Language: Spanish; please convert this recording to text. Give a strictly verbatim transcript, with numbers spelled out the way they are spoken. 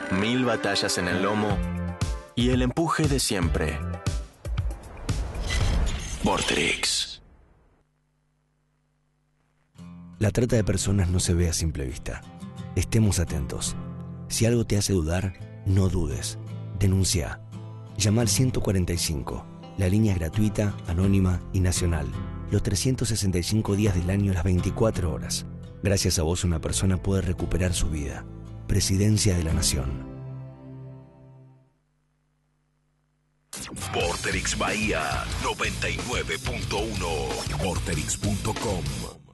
mil batallas en el lomo y el empuje de siempre. Vorterix. La trata de personas no se ve a simple vista. Estemos atentos. Si algo te hace dudar, no dudes. Denuncia. Llama al ciento cuarenta y cinco. La línea es gratuita, anónima y nacional. Los trescientos sesenta y cinco días del año, las veinticuatro horas. Gracias a vos, una persona puede recuperar su vida. Presidencia de la Nación. Vorterix Bahía noventa y nueve punto uno. Vorterix punto com.